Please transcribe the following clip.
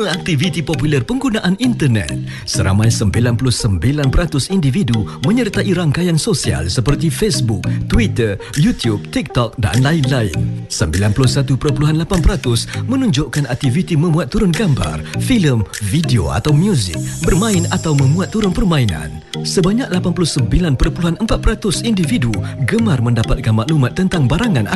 semua aktiviti popular penggunaan internet. Seramai 99% individu menyertai rangkaian sosial seperti Facebook, Twitter, YouTube, TikTok dan lain-lain. 91.8% menunjukkan aktiviti memuat turun gambar, filem, video atau muzik, bermain atau memuat turun permainan. Sebanyak 89.4% individu gemar mendapatkan maklumat tentang barangan